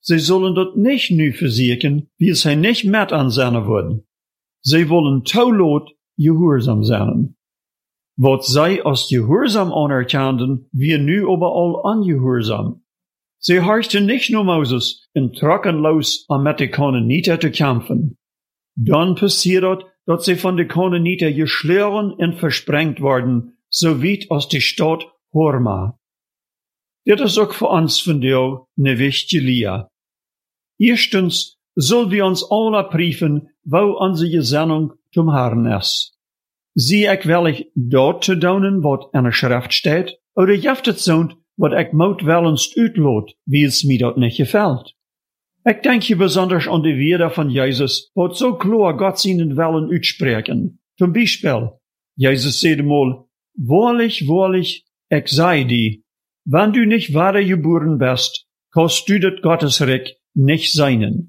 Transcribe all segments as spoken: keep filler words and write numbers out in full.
sie sollen dort nicht nu verzieken, wie sie nicht met an seine worden. Sie wollen taulot gehorsam sein. Wat zij als gehorsam anerkannten, wir nu überall ungehorsam. Sie horchten nicht nur Moses in trockenlos an mit den Kanaaniter zu kämpfen. Dann passiert, dass sie von den Kanaaniter geschlagen und versprengt worden, so weit aus der Stadt Horma. Das ist auch für uns von dir eine wichtige Lehre. Erstens sollen wir uns alle prüfen, wo unsere Gesinnung zum Herrn ist. Sie ich wellig dort zu tun, was in der Schrift steht, oder jeftet so, was ich moutwellens uitlot, wie es mir dort nicht gefällt. Ich denke besonders an die Worte von Jesus, was so klar Gott seinen Willen uitspreken. Zum Beispiel, Jesus sagte mal, wahrlich, wahrlich, ich sei dir, wenn du nicht wiedergeboren bist, kannst du das Gottesreich nicht sein.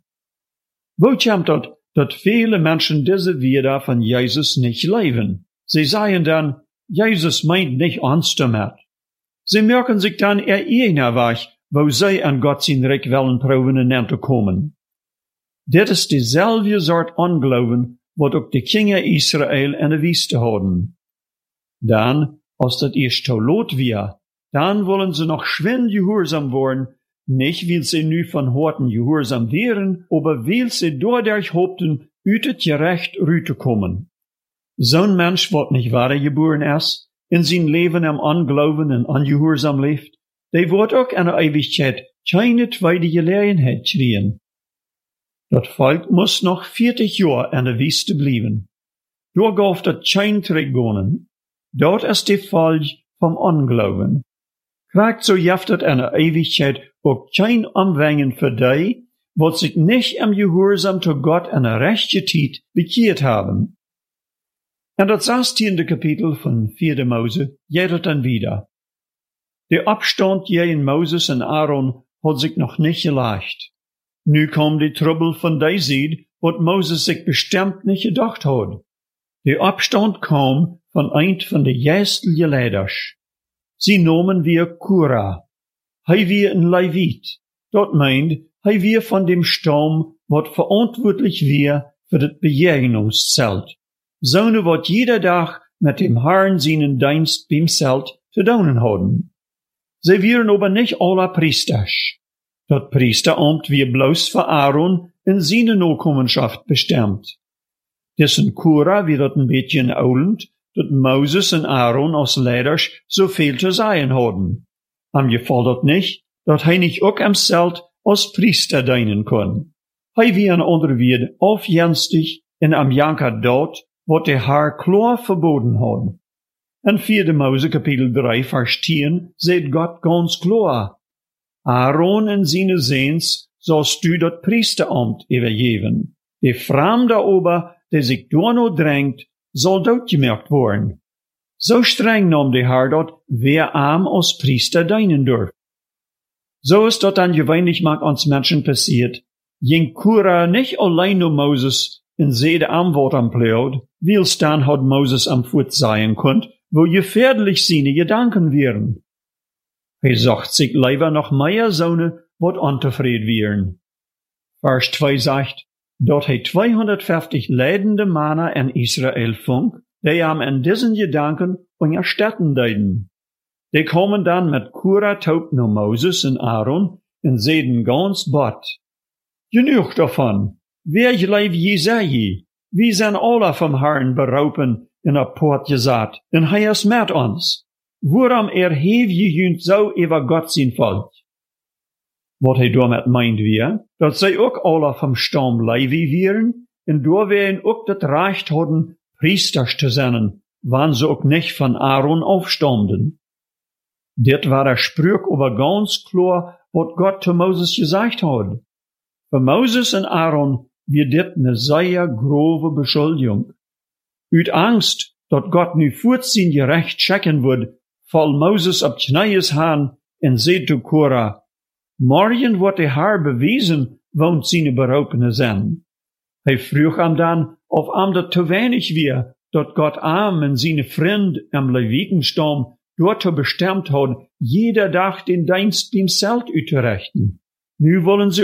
Wo kommt das, dass viele Menschen diese Worte von Jesus nicht leben? Sie sagen dann, Jesus meint nicht ernst damit. Sie merken sich dann ihr eigener Weg, wo sie an Gott sein Reich wollen proben und zu kommen. Das ist dieselbe Sort Unglauben, was auch die Kinder Israel in der Wüste haben. Dann, als das erst zu lot wird, dann wollen sie noch schwind gehorsam worden, nicht weil sie nu von Horten gehorsam wären, aber weil sie dadurch hofften, ütet gerecht rüberzukommen. So'n Mensch, wat nicht wiedergeboren ist, in sein Leben am Unglauben und Ungehorsam lebt, der wird auch in der Ewigkeit keine zweite Gelegenheit kriegen. Das Volk muss noch vierzig Jahre in der Wüste bleiben. Dort darf das kein zurückgehen. Dort ist die Folge vom Unglauben. Kriegt so jeftet in der Ewigkeit auch kein Umwängen für die, was sich nicht im Gehorsam zu Gott in der rechten Zeit bekehrt haben. In das sechzehnte Kapitel von vierte Mose geht dann wieder. Der Abstand gegen Moses und Aaron hat sich noch nicht gelegt. Nu kommt die Trouble von der Seite, was Moses sich bestimmt nicht gedacht hat. Der Abstand kam von ein von den ersten Leiders. Sie nahmen wir Kura. Hei wir ein Levit. Dort meint, hei wir von dem Stamm, wat verantwortlich wir für das Begegnungszelt. Sohne, wat jeder Tag mit dem Herrn seinen Dienst beim Zelt zu tun haben. Sie wären aber nicht alle Priesters. Das Priesteramt wir bloß für Aaron in seine Nachkommenschaft bestimmt. Dessen Kura wird dort ein bisschen aulend, dass Moses und Aaron als Leiders so viel zu sagen haben. Am gefällt das nicht, dass er nicht auch am Zelt als Priester dienen kann. Er wie ein anderer wird aufjenstig und am Janker dort, wat der Herr klar verboten hat. In vierte Mose Kapitel drei Vers zehn seht Gott ganz klar, Aaron in seine Sehns sollst du das Priesteramt übergeben. Der Fremde aber, der sich dort noch drängt, soll dort gemerkt worden. So streng nahm der Herr dort, wer arm als Priester dienen darf. So ist dort dann gewöhnlich mag uns Menschen passiert. Jeng Kura nicht allein nur Moses in seide Antwort am Pleod, wils dann hat Moses am Fuß sein konnt, wo gefährlich seine Gedanken wären. Er sagt sich lieber noch mehr Söhne, wat unzufrieden wären. Vers zwei sagt, dort he zweihundertfünfzig leidende Männer in Israel funk, die am in diesen Gedanken unterstatten deuten. Die kommen dann mit Kura taub nur Moses und Aaron und sehen ganz bot. Genug davon. Wer gleich Jesaja, wie sind alle vom Herrn berauben in der Port gesagt, und er ist mit uns. Worum erhebt je so über Gott sein Volk? Wat hij damit meint wir, dass sie auch alle vom Stamm Levi wären, und da wir auch das Recht hatten, Priesters zu sein, wann sie auch nicht von Aaron aufstammten. Dit war der Spruch aber ganz klar, was Gott zu Moses gesagt hat. Für Moses und Aaron wird dit eine sehr grove Beschuldigung. Uit Angst, dass Gott nu vorziehen gerecht checken wird, fall Moses ab Knies Hand und seht zu Kora, morgen wird der Herr bewiesen, wohnt seine Beraubene sein. Hij vroeg ihm dann, ob ihm das zu wenig wär, dass Gott ihm und seine Freund am Levitenstamm dort bestimmt hat, jeder Tag den Dienst beim Zelt auszurichten. Nu wollen sie